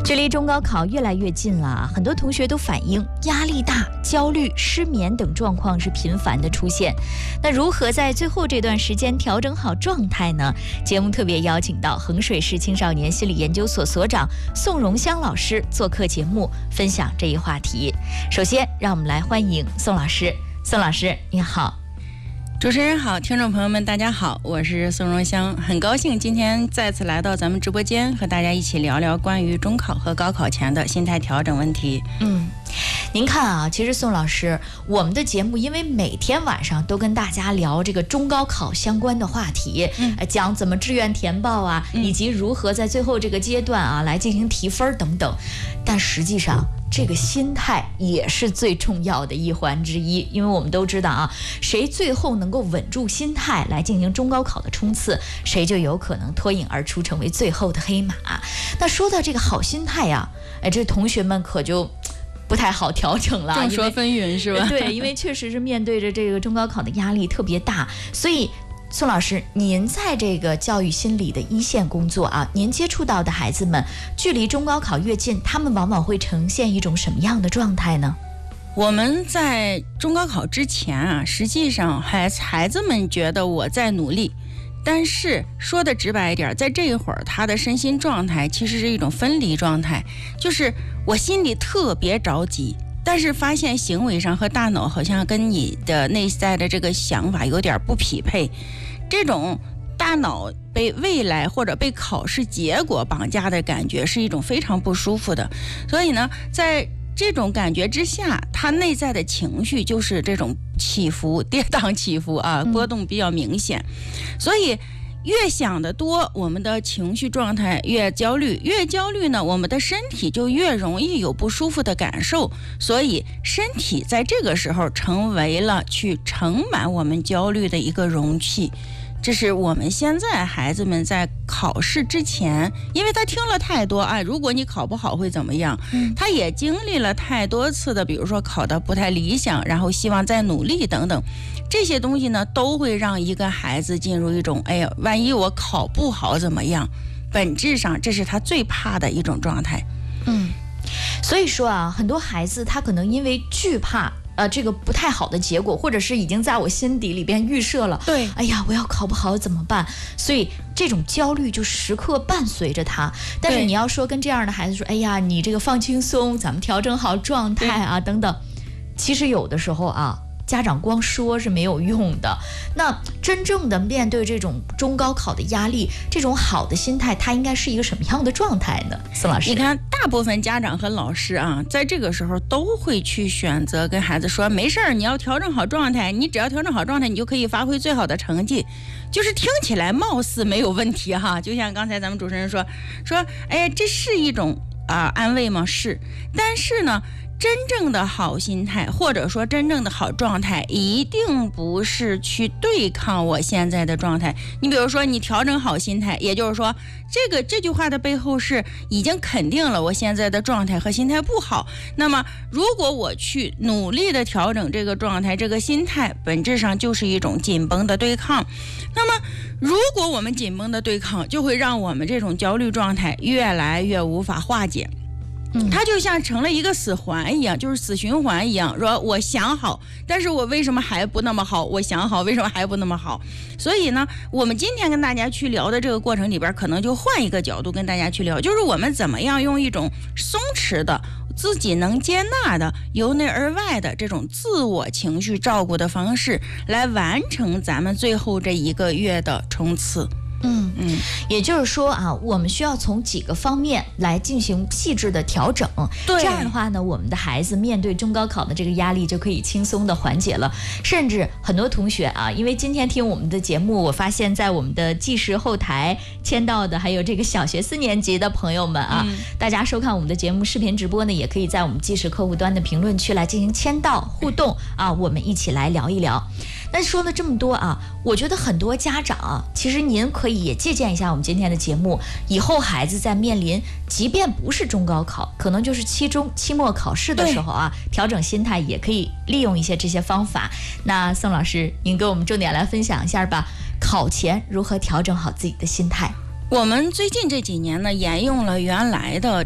距离中高考越来越近了，很多同学都反映压力大、焦虑、失眠等状况是频繁的出现。那如何在最后这段时间调整好状态呢？节目特别邀请到衡水市青少年心理研究所所长宋荣香老师做客节目，分享这一话题。首先，让我们来欢迎宋老师。宋老师，你好。 主持人好，听众朋友们大家好，我是宋荣香，很高兴今天再次来到咱们直播间，和大家一起聊聊关于中考和高考前的心态调整问题。 您看啊，其实宋老师，我们的节目因为每天晚上都跟大家聊这个中高考相关的话题，讲怎么志愿填报啊，以及如何在最后这个阶段啊来进行提分等等，但实际上这个心态也是最重要的一环之一，因为我们都知道啊，谁最后能够稳住心态来进行中高考的冲刺，谁就有可能脱颖而出，成为最后的黑马。那说到这个好心态呀，这同学们可就不太好调整了， 众说纷纭是吧？ 对，因为确实是面对着这个中高考的压力特别大，所以宋老师，您在这个教育心理的一线工作啊，您接触到的孩子们，距离中高考越近，他们往往会呈现一种什么样的状态呢？ 我们在中高考之前啊，实际上孩子们觉得我在努力，但是说的直白一点，在这一会儿他的身心状态其实是一种分离状态，就是我心里特别着急，但是发现行为上和大脑好像跟你的内在的这个想法有点不匹配，这种大脑被未来或者被考试结果绑架的感觉是一种非常不舒服的。所以呢，在这种感觉之下，他内在的情绪就是这种起伏、跌宕起伏啊，波动比较明显。所以越想得多，我们的情绪状态越焦虑，越焦虑呢，我们的身体就越容易有不舒服的感受，所以身体在这个时候成为了去盛满我们焦虑的一个容器。这是我们现在孩子们在考试之前，因为他听了太多啊，如果你考不好会怎么样，他也经历了太多次的，比如说考得不太理想，然后希望再努力等等，这些东西呢都会让一个孩子进入一种万一我考不好怎么样，本质上这是他最怕的一种状态。 所以说啊，很多孩子他可能因为惧怕这个不太好的结果，或者是已经在我心底里边预设了， 对， 哎呀，我要考不好怎么办？所以这种焦虑就时刻伴随着他。但是你要说跟这样的孩子说，哎呀，你这个放轻松，咱们调整好状态啊，等等，其实有的时候啊，家长光说是没有用的。那真正的面对这种中高考的压力，这种好的心态，它应该是一个什么样的状态呢？宋老师， 你看，大部分家长和老师啊，在这个时候都会去选择跟孩子说，没事儿，你要调整好状态，你只要调整好状态，你就可以发挥最好的成绩。就是听起来貌似没有问题哈，就像刚才咱们主持人说，哎呀，这是一种安慰吗？是，但是呢，真正的好心态，或者说真正的好状态，一定不是去对抗我现在的状态。你比如说，你调整好心态，也就是说，这句话的背后是已经肯定了我现在的状态和心态不好。那么，如果我去努力的调整这个状态、这个心态，本质上就是一种紧绷的对抗。那么，如果我们紧绷的对抗，就会让我们这种焦虑状态越来越无法化解。它就像成了一个死环一样，就是死循环一样，说我想好，但是我为什么还不那么好？我想好，为什么还不那么好？所以呢，我们今天跟大家去聊的这个过程里边，可能就换一个角度跟大家去聊，就是我们怎么样用一种松弛的、自己能接纳的、由内而外的这种自我情绪照顾的方式，来完成咱们最后这一个月的冲刺。 也就是说啊，我们需要从几个方面来进行细致的调整。 对， 这样的话呢，我们的孩子面对中高考的这个压力就可以轻松的缓解了。甚至很多同学啊，因为今天听我们的节目，我发现在我们的计时后台签到的还有这个小学4年级的朋友们啊，大家收看我们的节目视频直播呢，也可以在我们计时客户端的评论区来进行签到互动啊，我们一起来聊一聊。那说了这么多啊，我觉得很多家长啊，其实您可以也借鉴一下我们今天的节目，以后孩子在面临即便不是中高考，可能就是期末考试的时候啊，调整心态也可以利用一些这些方法。那宋老师，您给我们重点来分享一下吧，考前如何调整好自己的心态？ 我们最近这几年呢，沿用了原来的